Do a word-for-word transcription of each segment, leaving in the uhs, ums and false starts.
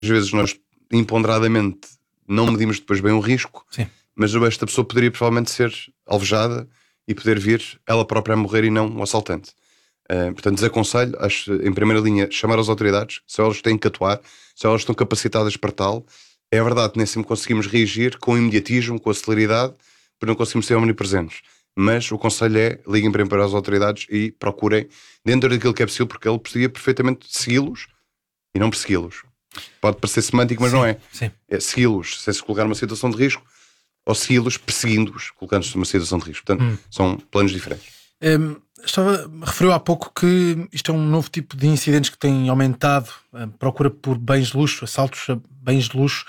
Às vezes nós, imponderadamente, não medimos depois bem o risco, Sim. mas esta pessoa poderia provavelmente ser alvejada e poder vir ela própria a morrer e não o assaltante. Uh, portanto, desaconselho, acho, em primeira linha, chamar as autoridades, se elas têm que atuar, se elas estão capacitadas para tal. É verdade que nem sempre conseguimos reagir com imediatismo, com a celeridade, porque não conseguimos ser omnipresentes. Mas o conselho é, liguem primeiro para as autoridades e procurem, dentro daquilo que é possível, porque ele poderia perfeitamente segui-los e não persegui-los. Pode parecer semântico, mas sim, não é. Sim. É segui-los sem se colocar numa situação de risco, ou segui-los perseguindo-os, colocando-se numa situação de risco. Portanto, hum. são planos diferentes. Um, estava, referiu há pouco que isto é um novo tipo de incidentes que tem aumentado, a procura por bens de luxo, assaltos a bens de luxo.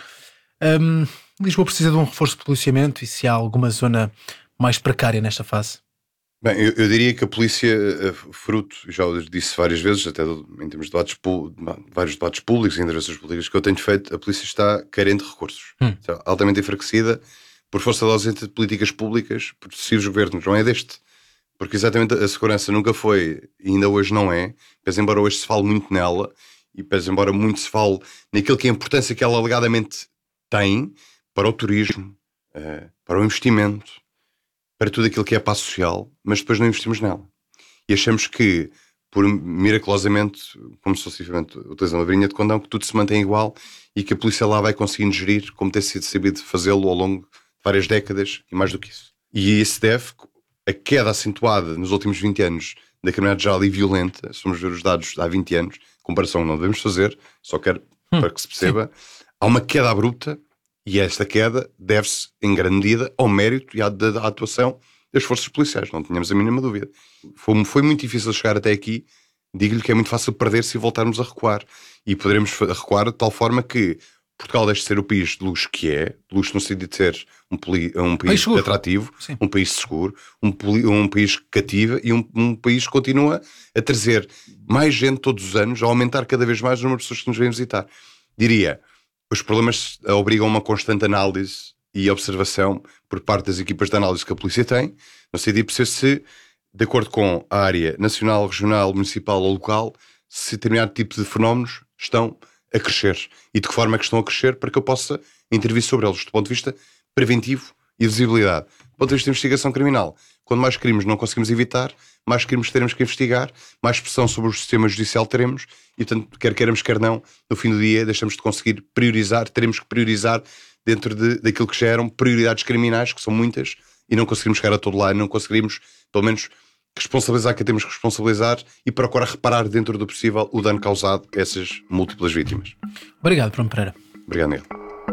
Um, Lisboa precisa de um reforço de policiamento e se há alguma zona mais precária nesta fase? Bem, eu, eu diria que a polícia, fruto, já o disse várias vezes, até em termos de debates, vários debates públicos e intervenções políticas que eu tenho feito, a polícia está carente de recursos. Hum. Está altamente enfraquecida por força da ausência de políticas públicas por sucessivos governos, não é deste. Porque exatamente a segurança nunca foi, e ainda hoje não é, pese embora hoje se fale muito nela, e pese embora muito se fale naquilo que é a importância que ela alegadamente tem para o turismo, para o investimento, para tudo aquilo que é paz social, mas depois não investimos nela. E achamos que, por miraculosamente, como se fosse utilizando uma varinha de condão, que tudo se mantém igual e que a polícia lá vai conseguindo gerir como tem sido sabido fazê-lo ao longo de várias décadas e mais do que isso. E isso deve a queda acentuada nos últimos vinte anos da criminalidade geral e violenta, se formos ver os dados de há vinte anos, comparação não devemos fazer, só quero hum, para que se perceba, sim. Há uma queda abrupta e esta queda deve-se em grande medida ao mérito e à, à atuação das forças policiais, não tínhamos a mínima dúvida. Foi, foi muito difícil chegar até aqui, digo-lhe que é muito fácil perder-se e voltarmos a recuar. E poderemos recuar de tal forma que Portugal deixe de ser o país de luxo que é, de luxo no sentido de ser um, poli, um país seguro. atrativo, Sim. um país seguro, um, poli, um país que cativa e um, um país que continua a trazer mais gente todos os anos, a aumentar cada vez mais o número de pessoas que nos vêm visitar. Diria, os problemas obrigam a uma constante análise e observação por parte das equipas de análise que a polícia tem, no sentido de perceber se, de acordo com a área nacional, regional, municipal ou local, se determinado tipo de fenómenos estão a crescer e de que forma é que estão a crescer para que eu possa intervir sobre eles do ponto de vista preventivo e visibilidade. Do ponto de vista de investigação criminal, quando mais crimes não conseguimos evitar, mais crimes teremos que investigar, mais pressão sobre o sistema judicial teremos e, portanto, quer queiramos, quer não, no fim do dia deixamos de conseguir priorizar, teremos que priorizar dentro de, daquilo que já eram prioridades criminais, que são muitas, e não conseguimos chegar a todo lado, não conseguimos, pelo menos, responsabilizar quem temos que responsabilizar e procurar reparar dentro do possível o dano causado a essas múltiplas vítimas. Obrigado, Bruno Pereira. Obrigado, Miguel.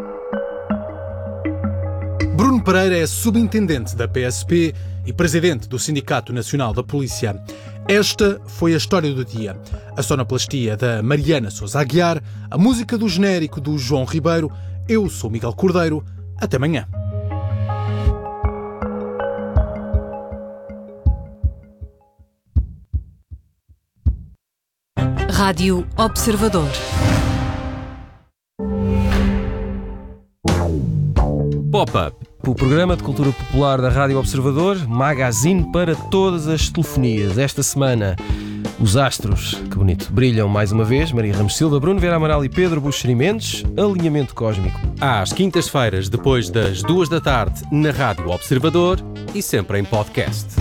Bruno Pereira é subintendente da P S P e presidente do Sindicato Nacional da Polícia. Esta foi a história do dia. A sonoplastia da Mariana Sousa Aguiar, a música do genérico do João Ribeiro. Eu sou Miguel Cordeiro. Até amanhã. Rádio Observador. Pop-Up, o programa de cultura popular da Rádio Observador, magazine para todas as telefonias. Esta semana, os astros, que bonito, brilham mais uma vez. Maria Ramos Silva, Bruno Vieira Amaral e Pedro Buxeri Mendes. Alinhamento cósmico. Às quintas-feiras, depois das duas da tarde, na Rádio Observador e sempre em podcast.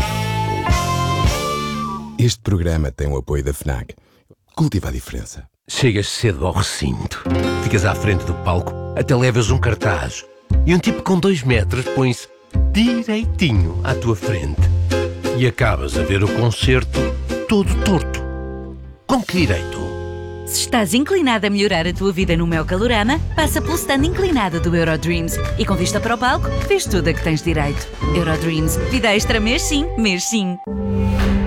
Este programa tem o apoio da FNAC. Cultiva a diferença. Chegas cedo ao recinto, ficas à frente do palco, até levas um cartaz e um tipo com dois metros põe-se direitinho à tua frente e acabas a ver o concerto todo torto. Com que direito? Se estás inclinado a melhorar a tua vida no meu Calorama, passa pelo stand inclinado do Eurodreams e com vista para o palco, vês tudo a que tens direito. Eurodreams, vida extra mês sim, mês sim.